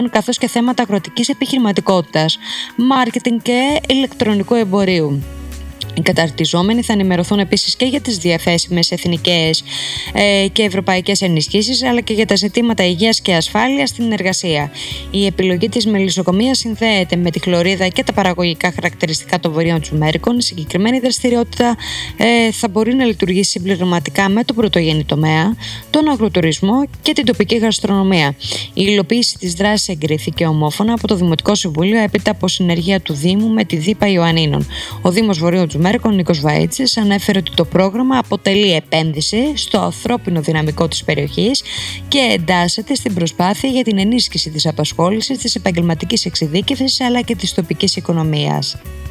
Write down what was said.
καθώς και θέματα αγροτικής επιχειρηματικότητας, μάρκετινγκ και ηλεκτρονικού εμπορίου. Οι καταρτιζόμενοι θα ενημερωθούν επίσης και για τις διαθέσιμες εθνικές και ευρωπαϊκές ενισχύσεις, αλλά και για τα ζητήματα υγείας και ασφάλειας στην εργασία. Η επιλογή της μελισσοκομείας συνδέεται με τη χλωρίδα και τα παραγωγικά χαρακτηριστικά των βορείων Τζουμέρικων. Η συγκεκριμένη δραστηριότητα θα μπορεί να λειτουργήσει συμπληρωματικά με τον πρωτογενή τομέα, τον αγροτουρισμό και την τοπική γαστρονομία. Η υλοποίηση της δράσης εγκρίθηκε ομόφωνα από το Δημοτικό Συμβούλιο έπειτα από συνεργεία του Δήμου με τη ΔΥΠΑ Ιωαννίνων. Ο Δήμος Βορείων Τζουμέρικων, Νίκος Βαΐτσης, ανέφερε ότι το πρόγραμμα αποτελεί επένδυση στο ανθρώπινο δυναμικό της περιοχής και εντάσσεται στην προσπάθεια για την ενίσχυση της απασχόλησης, της επαγγελματικής εξειδίκευσης αλλά και της τοπικής οικονομίας.